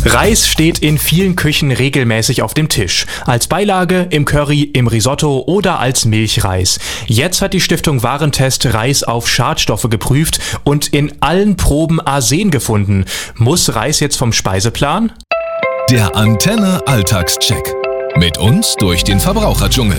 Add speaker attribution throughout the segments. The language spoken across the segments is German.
Speaker 1: Reis steht in vielen Küchen regelmäßig auf dem Tisch. Als Beilage, im Curry, im Risotto oder als Milchreis. Jetzt hat die Stiftung Warentest Reis auf Schadstoffe geprüft und in allen Proben Arsen gefunden. Muss Reis jetzt vom Speiseplan?
Speaker 2: Der Antenne Alltagscheck. Mit uns durch den Verbraucherdschungel.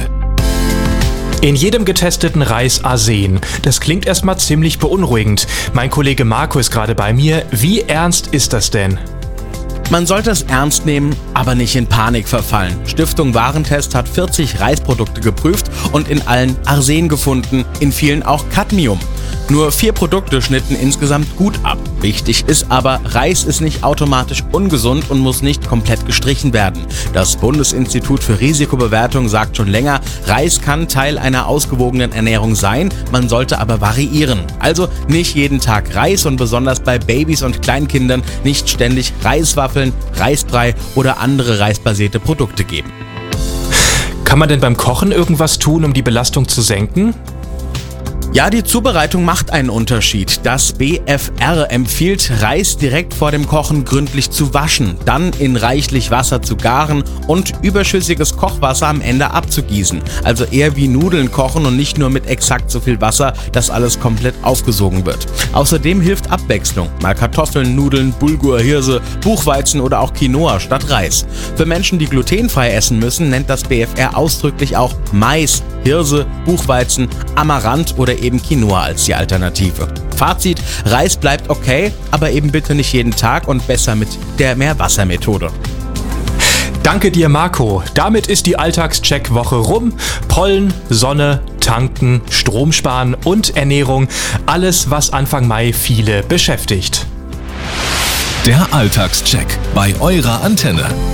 Speaker 1: In jedem getesteten Reis Arsen. Das klingt erstmal ziemlich beunruhigend. Mein Kollege Marco ist gerade bei mir. Wie ernst ist das denn?
Speaker 3: Man sollte es ernst nehmen, aber nicht in Panik verfallen. Stiftung Warentest hat 40 Reisprodukte geprüft und in allen Arsen gefunden, in vielen auch Cadmium. Nur 4 Produkte schnitten insgesamt gut ab. Wichtig ist aber, Reis ist nicht automatisch ungesund und muss nicht komplett gestrichen werden. Das Bundesinstitut für Risikobewertung sagt schon länger, Reis kann Teil einer ausgewogenen Ernährung sein, man sollte aber variieren. Also nicht jeden Tag Reis und besonders bei Babys und Kleinkindern nicht ständig Reiswaffeln, Reisbrei oder andere reisbasierte Produkte geben.
Speaker 1: Kann man denn beim Kochen irgendwas tun, um die Belastung zu senken?
Speaker 3: Ja, die Zubereitung macht einen Unterschied. Das BfR empfiehlt, Reis direkt vor dem Kochen gründlich zu waschen, dann in reichlich Wasser zu garen und überschüssiges Kochwasser am Ende abzugießen. Also eher wie Nudeln kochen und nicht nur mit exakt so viel Wasser, dass alles komplett aufgesogen wird. Außerdem hilft Abwechslung. Mal Kartoffeln, Nudeln, Bulgur, Hirse, Buchweizen oder auch Quinoa statt Reis. Für Menschen, die glutenfrei essen müssen, nennt das BfR ausdrücklich auch Mais, Hirse, Buchweizen, Amaranth oder eben Quinoa als die Alternative. Fazit: Reis bleibt okay, aber eben bitte nicht jeden Tag und besser mit der Mehrwassermethode.
Speaker 1: Danke dir, Marco. Damit ist die Alltagscheck-Woche rum. Pollen, Sonne, Tanken, Strom sparen und Ernährung. Alles, was Anfang Mai viele beschäftigt.
Speaker 2: Der Alltagscheck bei eurer Antenne.